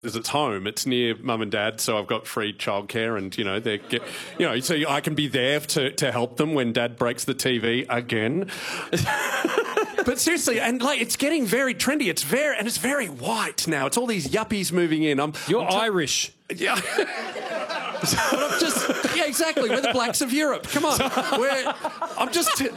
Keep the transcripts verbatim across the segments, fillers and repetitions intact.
Is it's home. It's near mum and dad, so I've got free childcare, and you know they get, you know, so I can be there to to help them when dad breaks the T V again. But seriously, and like it's getting very trendy. It's very and it's very white now. It's all these yuppies moving in. I'm You're I'm t- Irish. Yeah. But I'm just yeah, exactly. We're the blacks of Europe. Come on, we're. I'm just. T-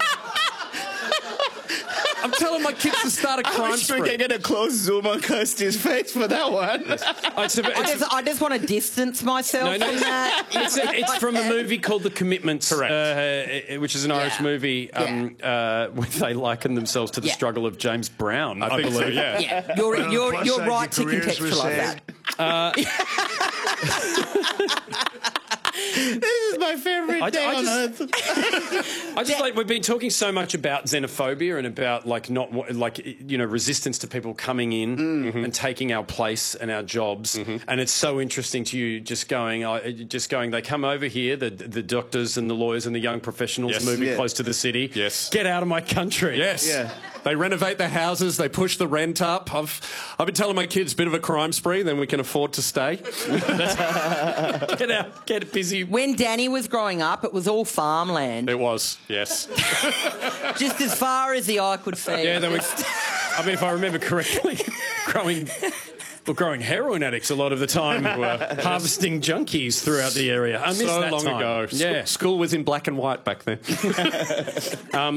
I'm telling my kids to start a crime I wish we spree. could get a close zoom on Kirsty's face for that one. It's, a, I it's, just, I just want to distance myself no, no, from that. it's, a, it's from a movie called The Commitments, Correct. Uh, which is an Irish Yeah. movie um, uh, where they liken themselves to the Yeah. struggle of James Brown, I, I think so, believe. yeah. Yeah, you're, Well, you're, plus you're side, right to your careers were contextualise saved. that. This is my favourite I- day I on just- earth. I just like we've been talking so much about xenophobia and about like not wa- like you know resistance to people coming in Mm-hmm. and taking our place and our jobs, and it's so interesting to you just going, uh, just going. They come over here, the the doctors and the lawyers and the young professionals Yes. moving Yeah. close to the city. Yes. Get out of my country. Yes. Yeah. They renovate their houses. They push the rent up. I've I've been telling my kids, bit of a crime spree, then we can afford to stay. Get out. Get busy. When Danny was growing up, it was all farmland, It was, yes. just as far as the eye could see. Yeah. Then we. I mean, if I remember correctly, growing. Well, growing heroin addicts a lot of the time, were harvesting junkies throughout the area. I miss So that long time. ago. Yeah. Sc- School was in black and white back then. Um,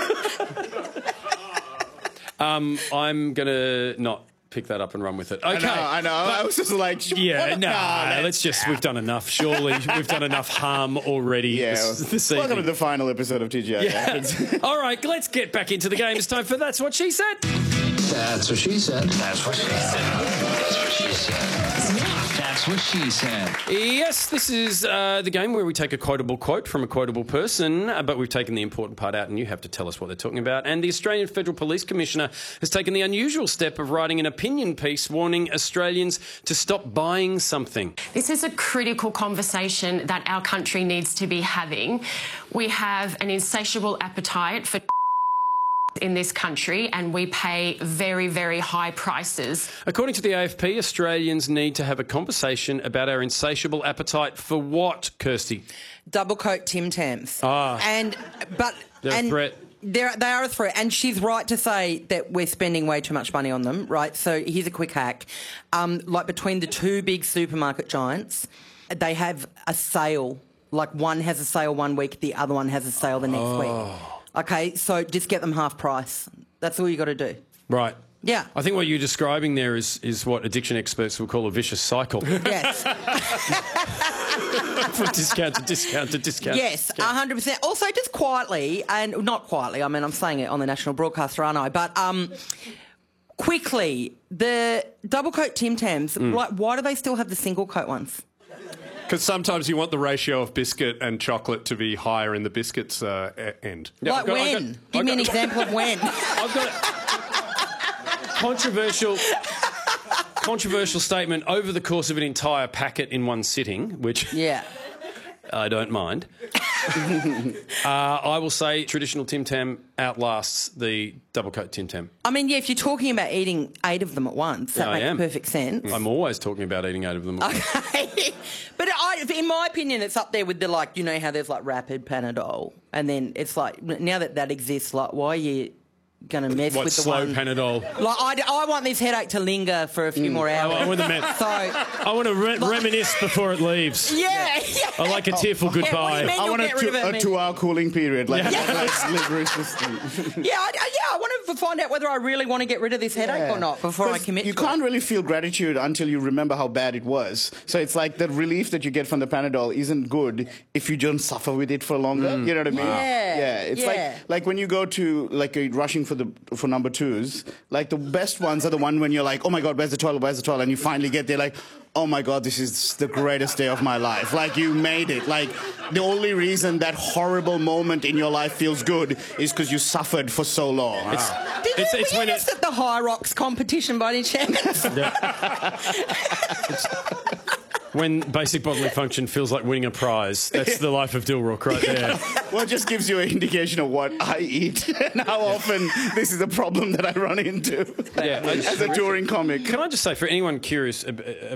um, I'm going to not pick that up and run with it. Okay. I know, I know. I was just like, Yeah, what? no, Nah, no, let's just, we've done enough, surely. We've done enough harm already Yeah. this, this Welcome to evening. the final episode of T G I. Yeah. All right, let's get back into the game. It's time for That's What She Said. That's what she said. That's what she said. That's what she said. That's what she said. Yes, this is uh, the game where we take a quotable quote from a quotable person, uh, but we've taken the important part out and you have to tell us what they're talking about. And the Australian Federal Police Commissioner has taken the unusual step of writing an opinion piece warning Australians to stop buying something. This is a critical conversation that our country needs to be having. We have an insatiable appetite for in this country and we pay very, very high prices. According to the A F P, Australians need to have a conversation about our insatiable appetite for what, Kirsty? Double coat Tim Tams. Ah. And but They're a and threat. They're, they are a threat, and she's right to say that we're spending way too much money on them, right? So here's a quick hack. Um, like between the two big supermarket giants, they have a sale. Like one has a sale one week, the other one has a sale the next Oh. week. Okay, so just get them half price. That's all you got to do. Right. Yeah. I think what you're describing there is, is what addiction experts will call a vicious cycle. Yes. From discount to discount to discount. Yes, one hundred percent. Also, just quietly, and not quietly, I mean, I'm saying it on the national broadcaster, aren't I? But um, quickly, the double coat Tim Tams, Mm. like, why do they still have the single coat ones? Because sometimes you want the ratio of biscuit and chocolate to be higher in the biscuit's uh, e- end. Yeah, like I've got- I've when? got- Give I've me an got- example of when. I've got a controversial, controversial statement over the course of an entire packet in one sitting, which Yeah. I don't mind. uh, I will say traditional Tim Tam outlasts the double coat Tim Tam. I mean, yeah, if you're talking about eating eight of them at once, that Yeah, I makes am. perfect sense. I'm always talking about eating eight of them. Okay. But I, in my opinion, it's up there with the, like, you know how there's, like, rapid Panadol, and then it's like, now that that exists, like, why are you going to mess What, with the slow one... Panadol? Like, I, I want this headache to linger for a few more hours. I want the med- So, I want to re- reminisce before it leaves. yeah, yeah. I like a tearful Yeah, what do you goodbye. mean? I You'll want a, get rid of two, it, a man. two-hour cooling period, like Yeah. a nice liver system. Yeah, I, yeah, I want to find out whether I really want to get rid of this headache Yeah. or not before I 'Cause commit You to can't it. really feel gratitude until you remember how bad it was. So it's like the relief that you get from the Panadol isn't good if you don't suffer with it for longer. You know what I mean? Yeah. Yeah. It's Yeah. like like when you go to like a rushing for the for number twos. Like the best ones are the one when you're like, oh my god, where's the toilet? Where's the toilet? And you finally get there, like, oh my god, this is the greatest day of my life. Like you made it. Like the only reason that horrible moment in your life feels good is because you suffered for so long. It's, Did it's, you, it's were when you it, just at the High Rocks competition by any chance? when basic bodily function feels like winning a prize. That's the life of Dilrook right there. Well, it just gives you an indication of what I eat and how often this is a problem that I run into Yeah, as a touring comic. Can I just say, for anyone curious ab-